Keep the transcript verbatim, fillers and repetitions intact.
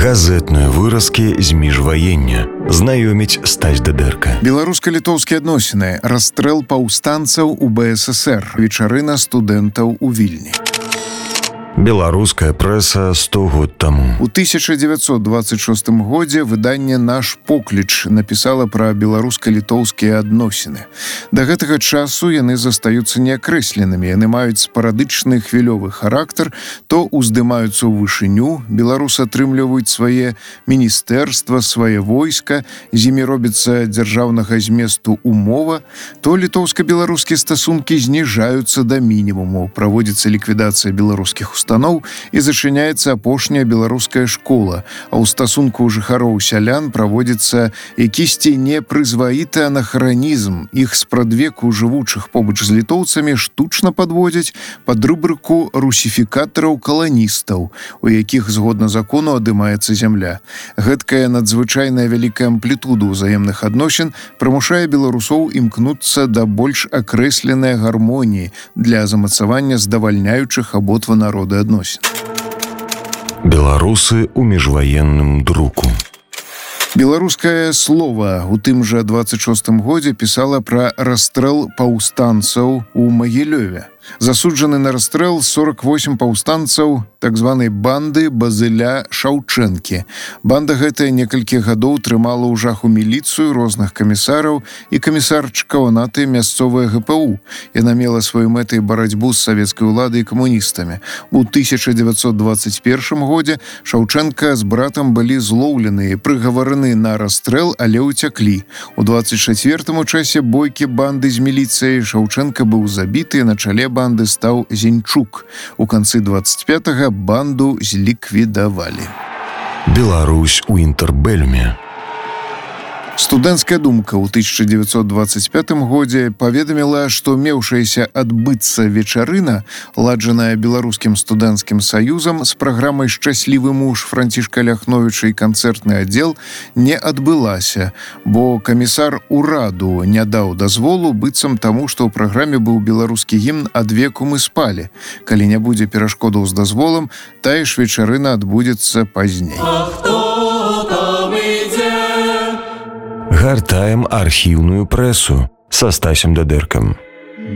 Газетныя выразкі з міжваення. Знаёміць Стась Дадэрка. Беларуска-літоўскія адносіны. Расстрэл паўстанцаў у БССР. Вечарына студэнтаў у Вільні. Беларуская прэса сто год таму. У тысяча дзевяцьсот дваццаць шостым годзе выданне «Наш покліч» напісала пра беларуска-літоўскія адносіны. Да гэтага часу яны застаюцца неакрэсленымі. Яны маюць спарадычны хвілёвы характар, то ўздымаюцца ў вышыню, беларусы атрымліваюць свае міністэрства, свае войска, з імі робіцца дзяржаўнага зместу умова, то літоўска-беларускія стасункі зніжаюцца да мінімуму, праводзіцца ліквідацыя беларускіх устаноў і зачыняецца апошняя беларуская школа, а ў стасунку жыхароў сялян праводзіцца якісьці непрызваіты анахранізм. Іх спрадвеку жывучых побач з літоўцамі штучна падводзяць пад рубрыку русіфікатараў-каланістаў, у якіх згодна закону адымаецца зямля. Гэткая надзвычайная вялікая амплітуда ўзаемных адносін прымушае беларусоў імкнуцца да больш акрэсленай гармоніі для замацавання здавальняючых абодва народа адносін. Беларусы ў міжваенным друку. Беларускае слова у тым жа дваццаць шостым годзе пісала пра расстрэл паўстанцаў у Магілёве. Засуджаны на расстрэл сорок восемь паўстанцаў так званай банды Базыля Шаўчэнкі. Банда гэтая некалькі гадоў трымала ў жаху міліцыю, розных камісараў і камісарчыкаў наты мясцовая гэ пэ у. Яна мела сваёй мэтай барацьбу з савецкай уладай і камуністамі. У тысяча дзевяцьсот дваццаць першым годзе Шаўчэнка з братам былі злоўлены і прыгавараны на расстрэл, але ўцяклі. У дваццаць чацвёртым у часе бойкі банды з міліцыяй Шаўчэнка быў забіты, на чале банды стаў Зенчук. У канцы дваццаць пятага банду зліквідавалі. Беларусь у інтэрбэльме. Студэнцкая думка ў тысяча дзевяцьсот дваццаць пятым годзе паведаміла, што меўшаяся адбыцца вечарына, ладжаная беларускім студэнцкім саюзам з праграмай «Шчаслівы муж» Францішка Ляхновіча і канцэртны аддзел не адбылася, бо камісар ураду не даў дазволу, быццам таму, што ў праграме быў беларускі гімн «Ад веку мы спалі». Калі не будзе перашкодаў з дазволам, тая ж вечарына адбудзецца пазней. Гартаем архіўную прэсу са Стасем Дадэркам.